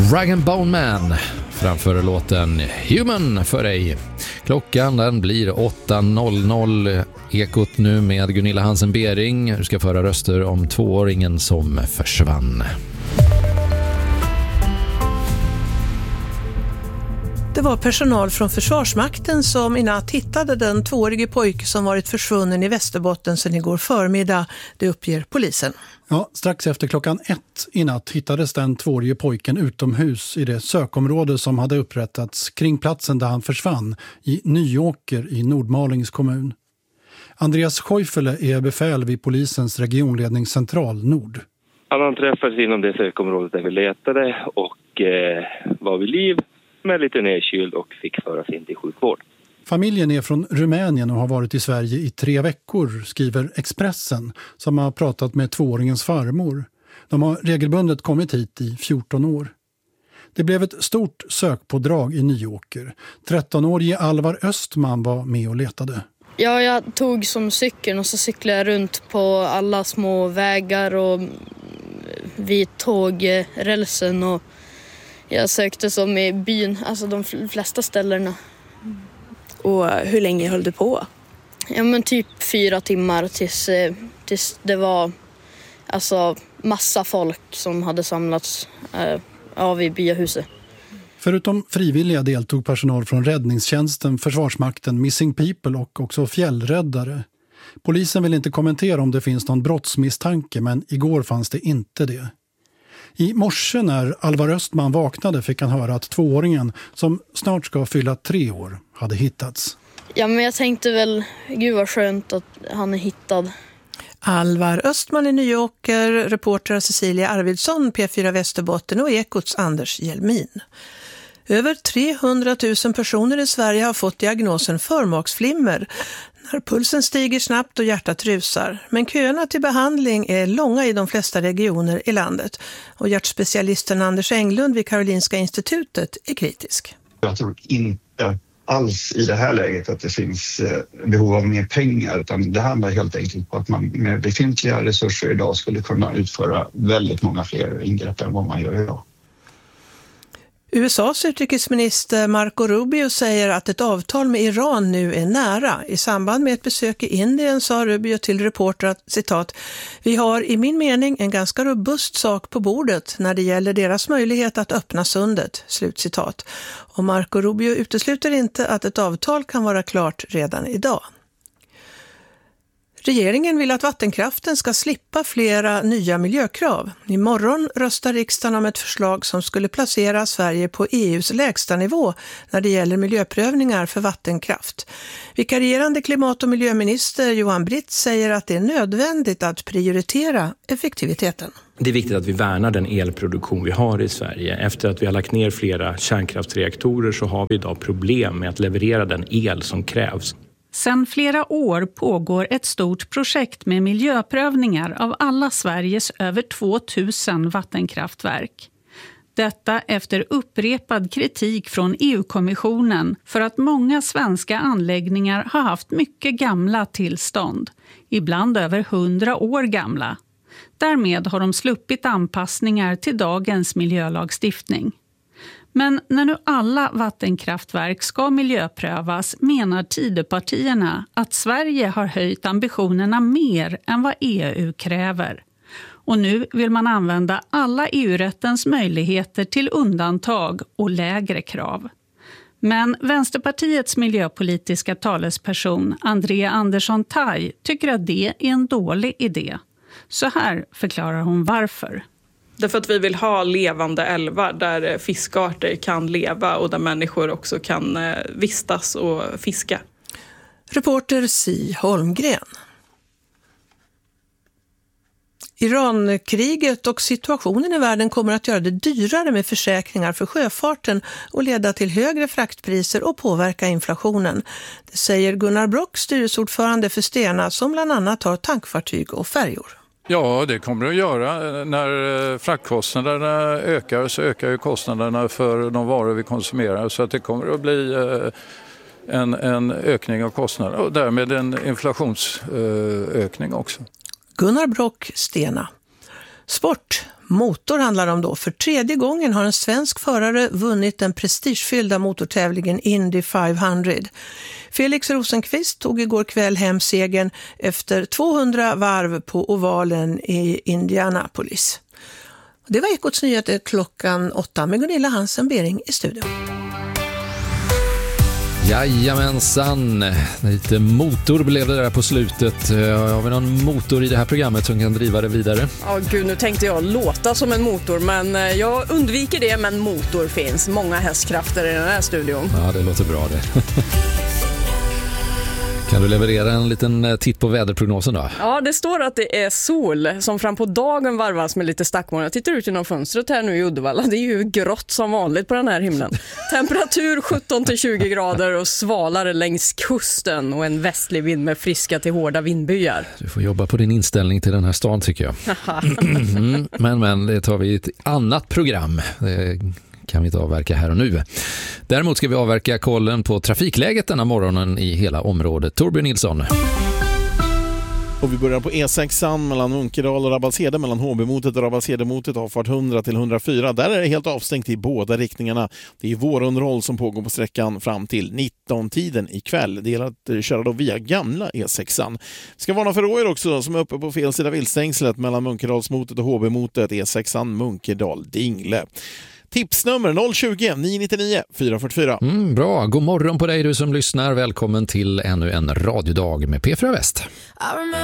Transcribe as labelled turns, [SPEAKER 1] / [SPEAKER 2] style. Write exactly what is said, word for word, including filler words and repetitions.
[SPEAKER 1] Rag and Bone Man framför låten Human för dig. Klockan den blir åtta noll noll. Ekot nu med Gunilla Hansen-Bering. Du ska föra röster om tvååringen som försvann.
[SPEAKER 2] Det var personal från Försvarsmakten som i natt hittade den tvåårige pojke som varit försvunnen i Västerbotten sedan igår förmiddag. Det uppger polisen.
[SPEAKER 3] Ja, strax efter klockan ett i natt hittades den tvåårige pojken utomhus i det sökområde som hade upprättats kring platsen där han försvann i Nyåker i Nordmalings kommun. Andreas Scheufele är befäl vid polisens regionledningscentral Nord.
[SPEAKER 4] Han träffades inom det sökområdet där vi letade och eh, var vid liv. Med lite nedkyld och fick föras in till sjukvård.
[SPEAKER 3] Familjen är från Rumänien och har varit i Sverige i tre veckor, skriver Expressen, som har pratat med tvååringens farmor. De har regelbundet kommit hit i fjorton år. Det blev ett stort sökpådrag i Nyåker. trettonårige Alvar Östman var med och letade.
[SPEAKER 5] Ja, jag tog som cykeln och så cyklade jag runt på alla små vägar och vid tågrälsen och jag sökte som i byn, alltså de flesta ställena.
[SPEAKER 2] Och hur länge höll du på?
[SPEAKER 5] Ja, men typ fyra timmar tills, tills det var alltså massa folk som hade samlats äh, av i byahuset.
[SPEAKER 3] Förutom frivilliga deltog personal från räddningstjänsten, Försvarsmakten, Missing People och också fjällräddare. Polisen vill inte kommentera om det finns någon brottsmisstanke, men igår fanns det inte det. I morse när Alvar Östman vaknade fick han höra att tvååringen, som snart ska fylla tre år, hade hittats.
[SPEAKER 5] Ja, men jag tänkte väl, gud vad skönt att han är hittad.
[SPEAKER 2] Alvar Östman i Nyåker, reporter Cecilia Arvidsson, P fyra Västerbotten och Ekots Anders Hjelmin. Över trehundratusen personer i Sverige har fått diagnosen förmaksflimmer när pulsen stiger snabbt och hjärtat rusar. Men köerna till behandling är långa i de flesta regioner i landet. Och hjärtspecialisten Anders Englund vid Karolinska institutet är kritisk.
[SPEAKER 6] Jag tror inte alls i det här läget att det finns behov av mer pengar, utan det handlar helt enkelt på att man med befintliga resurser idag skulle kunna utföra väldigt många fler ingrepp än vad man gör idag.
[SPEAKER 2] U S A:s utrikesminister Marco Rubio säger att ett avtal med Iran nu är nära. I samband med ett besök i Indien sa Rubio till reporter att, citat, vi har i min mening en ganska robust sak på bordet när det gäller deras möjlighet att öppna sundet, slutcitat. Och Marco Rubio utesluter inte att ett avtal kan vara klart redan idag. Regeringen vill att vattenkraften ska slippa flera nya miljökrav. Imorgon röstar riksdagen om ett förslag som skulle placera Sverige på E U:s lägsta nivå när det gäller miljöprövningar för vattenkraft. Vikarierande klimat- och miljöminister Johan Britt säger att det är nödvändigt att prioritera effektiviteten.
[SPEAKER 7] Det är viktigt att vi värnar den elproduktion vi har i Sverige. Efter att vi har lagt ner flera kärnkraftsreaktorer så har vi idag problem med att leverera den el som krävs.
[SPEAKER 8] Sedan flera år pågår ett stort projekt med miljöprövningar av alla Sveriges över tvåtusen vattenkraftverk. Detta efter upprepad kritik från E U-kommissionen för att många svenska anläggningar har haft mycket gamla tillstånd, ibland över hundra år gamla. Därmed har de sluppit anpassningar till dagens miljölagstiftning. Men när nu alla vattenkraftverk ska miljöprövas menar Tidöpartierna att Sverige har höjt ambitionerna mer än vad E U kräver. Och nu vill man använda alla E U-rättens möjligheter till undantag och lägre krav. Men Vänsterpartiets miljöpolitiska talesperson Andrea Andersson Taj tycker att det är en dålig idé. Så här förklarar hon varför.
[SPEAKER 9] Därför att vi vill ha levande älvar där fiskarter kan leva och där människor också kan vistas och fiska.
[SPEAKER 2] Reporter Si Holmgren. Irankriget och situationen i världen kommer att göra det dyrare med försäkringar för sjöfarten och leda till högre fraktpriser och påverka inflationen. Det säger Gunnar Brock, styrelseordförande för Stena, som bland annat har tankfartyg och färjor.
[SPEAKER 10] Ja, det kommer det att göra. När fraktkostnaderna ökar så ökar ju kostnaderna för de varor vi konsumerar. Så att det kommer att bli en, en ökning av kostnader och därmed en inflationsökning också.
[SPEAKER 2] Gunnar Brock, Stena. Sport. Motor handlar om då. För tredje gången har en svensk förare vunnit den prestigefyllda motortävlingen Indy femhundra. Felix Rosenqvist tog igår kväll hem segern efter tvåhundra varv på ovalen i Indianapolis. Det var Ekots nyheter klockan åtta med Gunilla Hansen-Bering i studion.
[SPEAKER 1] Jajamensan, lite motor blev det där på slutet. Har vi någon motor i det här programmet som kan driva det vidare?
[SPEAKER 11] Ja, gud, nu tänkte jag låta som en motor, men jag undviker det, men motor finns. Många hästkrafter i den här studion.
[SPEAKER 1] Ja, det låter bra det. Kan du leverera en liten titt på väderprognosen då?
[SPEAKER 11] Ja, det står att det är sol som fram på dagen varvas med lite stackmoln. Jag tittar ut genom fönstret här nu i Uddevalla. Det är ju grått som vanligt på den här himlen. Temperatur sjutton till tjugo grader och svalare längs kusten och en västlig vind med friska till hårda vindbyar.
[SPEAKER 1] Du får jobba på din inställning till den här stan tycker jag. mm, men, men det tar vi i ett annat program. Det kan vi inte avverka här och nu. Däremot ska vi avverka kollen på trafikläget denna morgonen i hela området. Torbjörn Nilsson.
[SPEAKER 12] Och vi börjar på E sexan mellan Munkedal och Rabbalshede, mellan Håbymotet och Rabbalshedemotet, har fart hundra till hundrafyra. Där är det helt avstängt i båda riktningarna. Det är vårunderhåll som pågår på sträckan fram till nitton-tiden ikväll. Det gäller att köra då via gamla E sexan. Ska varna för rådjur också som är uppe på fel sida viltstängslet mellan Munkedalsmotet och Håbymotet, E sexan Munkedal-Dingle. Tipsnummer noll tjugo nio nittionio fyra fyrtiofyra.
[SPEAKER 1] Mm, bra, god morgon på dig du som lyssnar. Välkommen till ännu en radiodag med P fyra Väst.